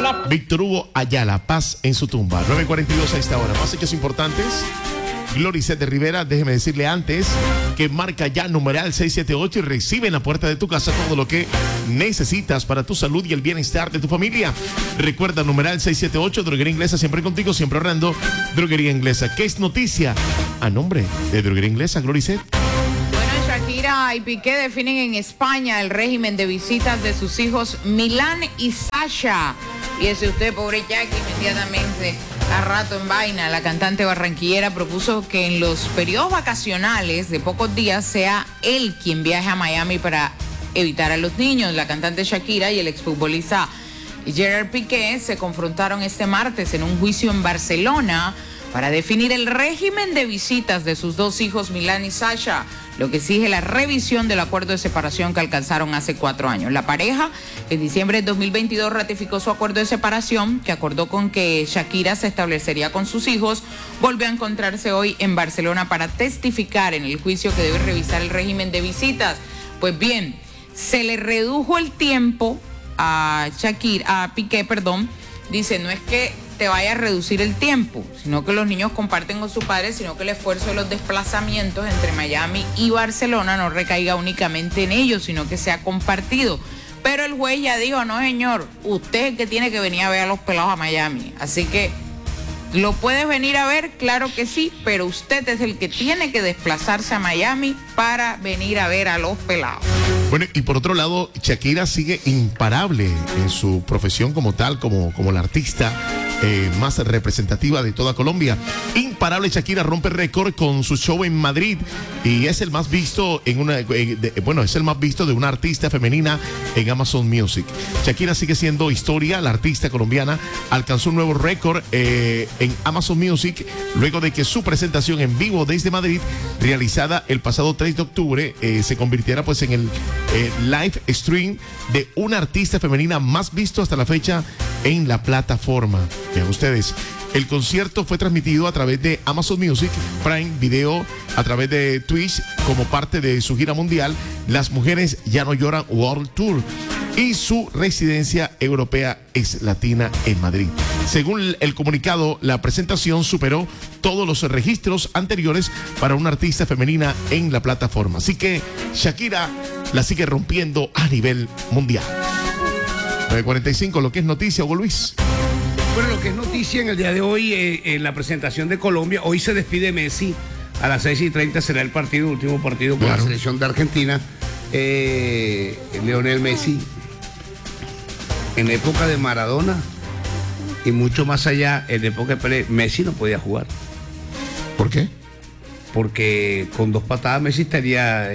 Víctor Hugo Ayala, paz en su tumba. 9:42 a esta hora. Más hechos importantes. Gloricet de Rivera, déjeme decirle antes que marca ya numeral 678 y recibe en la puerta de tu casa todo lo que necesitas para tu salud y el bienestar de tu familia. Recuerda, numeral 678, Droguería Inglesa, siempre contigo, siempre ahorrando. Droguería Inglesa, ¿qué es noticia? A nombre de Droguería Inglesa, Gloricet. Bueno, Shakira y Piqué definen en España el régimen de visitas de sus hijos Milán y Sasha. Y ese usted, pobre Jackie, inmediatamente a rato en vaina. La cantante barranquillera propuso que en los periodos vacacionales de pocos días sea él quien viaje a Miami para evitar a los niños. La cantante Shakira y el exfutbolista Gerard Piqué se confrontaron este martes en un juicio en Barcelona para definir el régimen de visitas de sus dos hijos Milán y Sasha, lo que exige la revisión del acuerdo de separación que alcanzaron hace 4 años. La pareja, en diciembre de 2022, ratificó su acuerdo de separación, que acordó con que Shakira se establecería con sus hijos, volvió a encontrarse hoy en Barcelona para testificar en el juicio que debe revisar el régimen de visitas. Pues bien, se le redujo el tiempo a Piqué, dice, no es que te vaya a reducir el tiempo, sino que los niños comparten con sus padres, sino que el esfuerzo de los desplazamientos entre Miami y Barcelona no recaiga únicamente en ellos, sino que sea compartido. Pero el juez ya dijo, no señor, usted es el que tiene que venir a ver a los pelados a Miami, así que ¿lo puedes venir a ver? Claro que sí, pero usted es el que tiene que desplazarse a Miami para venir a ver a los pelados. Bueno, y por otro lado, Shakira sigue imparable en su profesión como tal, como la artista más representativa de toda Colombia. Imparable, Shakira rompe récord con su show en Madrid y es el más visto es el más visto de una artista femenina en Amazon Music. Shakira sigue siendo historia. La artista colombiana alcanzó un nuevo récord en Amazon Music luego de que su presentación en vivo desde Madrid, realizada el pasado 3 de octubre, se convirtiera pues en el live stream de una artista femenina más visto hasta la fecha en la plataforma. Vean ustedes, el concierto fue transmitido a través de Amazon Music, Prime Video, a través de Twitch, como parte de su gira mundial Las Mujeres Ya No Lloran World Tour, y su residencia europea es latina en Madrid. Según el comunicado, la presentación superó todos los registros anteriores para una artista femenina en la plataforma. Así que Shakira la sigue rompiendo a nivel mundial. 9:45, lo que es noticia, Hugo Luis. Bueno, lo que es noticia en el día de hoy, en la presentación de Colombia, hoy se despide Messi. A las 6:30 será el último partido con la selección de Argentina. Lionel Messi, en época de Maradona y mucho más allá, en época de Pelé, Messi no podía jugar. ¿Por qué? Porque con 2 patadas Messi estaría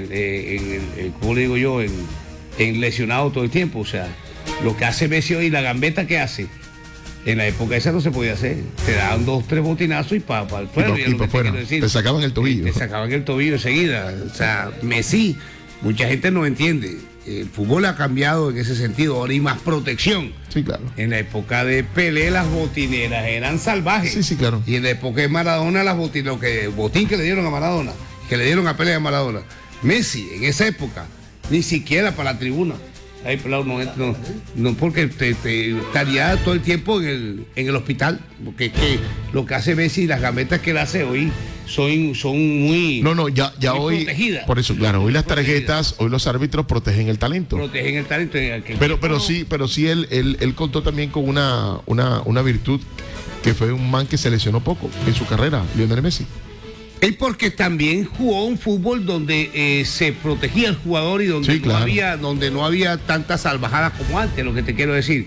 ¿cómo le digo yo? En lesionado todo el tiempo. O sea, lo que hace Messi hoy, la gambeta que hace, en la época esa no se podía hacer. Te daban 2, 3 botinazos y para el fuera. Y para fuera. Te sacaban el tobillo. Te sacaban el tobillo enseguida. O sea, Messi, mucha gente no entiende. El fútbol ha cambiado en ese sentido. Ahora hay más protección. Sí, claro. En la época de Pelé las botineras eran salvajes. Sí, claro. Y en la época de Maradona las botineras, botín que le dieron a Maradona, que le dieron a Pelé a Maradona. Messi, en esa época, ni siquiera para la tribuna. Ahí, no, porque te estaría todo el tiempo en el hospital. Porque lo que hace Messi y las gambetas que él hace hoy son muy ya muy hoy protegidas. Por eso, claro, hoy las tarjetas, hoy los árbitros protegen el talento. Pero sí él contó también con una virtud, que fue un man que se lesionó poco en su carrera, Lionel Messi. Él porque también jugó un fútbol donde se protegía al jugador y donde, donde no había tantas salvajadas como antes, lo que te quiero decir.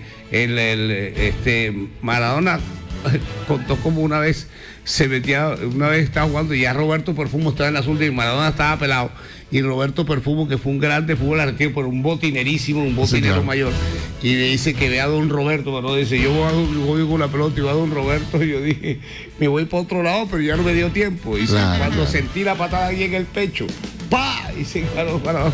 Maradona contó como una vez estaba jugando y ya Roberto Perfumo estaba en la azul y Maradona estaba pelado. Y Roberto Perfumo, que fue un grande fútbol argentino, pero un botinerísimo, un botinero mayor. Y le dice que ve a don Roberto, pero dice, yo voy con la pelota y va a don Roberto. Y yo dije, me voy para otro lado, pero ya no me dio tiempo. Y cuando sentí la patada ahí en el pecho, ¡pa! Y se ganó para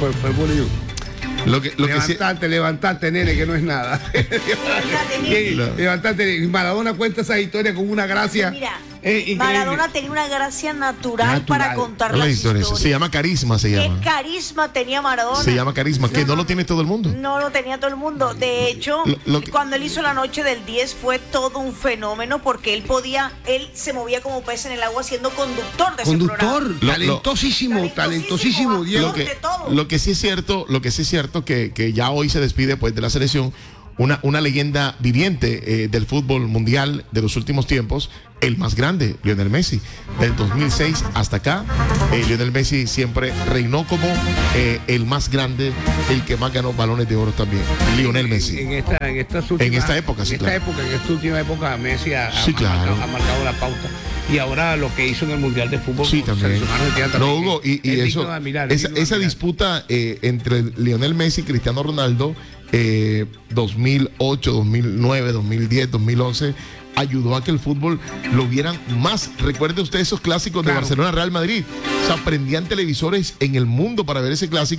levantate, nene, que no es nada. Levantate. Maradona cuenta esa historia con una gracia. Mira, Increíble. Maradona tenía una gracia natural para contar La las historia, historias. se llama carisma, se llama. ¿Qué carisma tenía Maradona? Se llama carisma, que no lo tiene todo el mundo. No lo tenía todo el mundo. De hecho, cuando él hizo la noche del 10 fue todo un fenómeno porque él se movía como pez en el agua siendo conductor de ese programa. Talentosísimo, Diego. Lo que sí es cierto, que ya hoy se despide pues de la selección una leyenda viviente del fútbol mundial de los últimos tiempos, el más grande, Lionel Messi. Del 2006 hasta acá, Lionel Messi siempre reinó como el más grande, el que más ganó balones de oro también. Lionel Messi. En esta época, Messi ha marcado la pauta. Y ahora lo que hizo en el Mundial de Fútbol. Sí, también. No, Hugo, y eso, esa disputa entre Lionel Messi y Cristiano Ronaldo, 2008, 2009, 2010, 2011, ayudó a que el fútbol lo vieran más. Recuerde usted esos clásicos de Barcelona, Real Madrid. O sea, prendían televisores en el mundo para ver ese clásico.